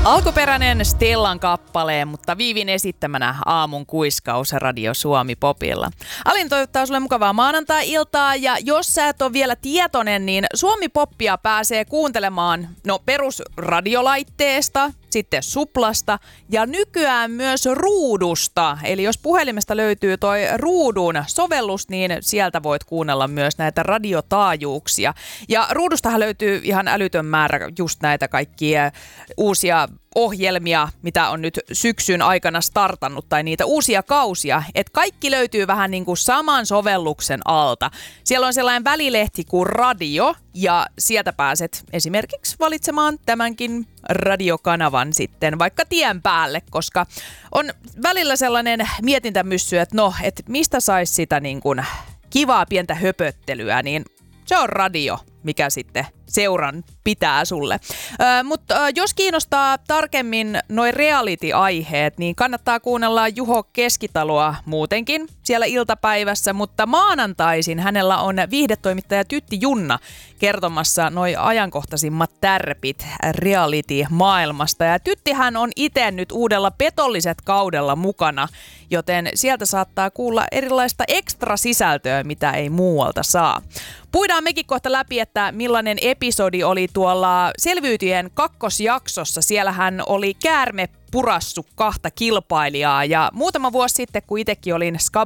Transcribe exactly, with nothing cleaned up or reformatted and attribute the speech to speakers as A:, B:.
A: Alkuperäinen Stellan kappale, mutta Viivin esittämänä aamun kuiskaus Radio Suomi Popilla. Alin toivottaa sulle mukavaa maanantai-iltaa, ja jos sä et ole vielä tietoinen, niin Suomi Poppia pääsee kuuntelemaan no perusradiolaitteesta, sitten suplasta ja nykyään myös ruudusta. Eli jos puhelimesta löytyy toi ruudun sovellus, niin sieltä voit kuunnella myös näitä radiotaajuuksia. Ja ruudustahan löytyy ihan älytön määrä just näitä kaikkia uusia ohjelmia, mitä on nyt syksyn aikana startannut, tai niitä uusia kausia, että kaikki löytyy vähän niin kuin saman sovelluksen alta. Siellä on sellainen välilehti kuin Radio, ja sieltä pääset esimerkiksi valitsemaan tämänkin radiokanavan sitten vaikka tien päälle, koska on välillä sellainen mietintämyssy, että no, että mistä saisi sitä niin kuin kivaa pientä höpöttelyä, niin se on radio, mikä sitten seuran pitää sulle. Ö, mutta ö, jos kiinnostaa tarkemmin noi reality-aiheet, niin kannattaa kuunnella Juho Keskitaloa muutenkin siellä iltapäivässä, mutta maanantaisin hänellä on viihdetoimittaja Tytti Junna kertomassa noi ajankohtaisimmat tärpit reality-maailmasta. Ja Tyttihän on itse nyt uudella Petolliset kaudella mukana, joten sieltä saattaa kuulla erilaista ekstra sisältöä, mitä ei muualta saa. Puidaan mekin kohta läpi, että millainen episodi oli tuolla Selviytyjen kakkosjaksossa. Siellähän oli käärme purassu kahta kilpailijaa, ja muutama vuosi sitten, kun itsekin olin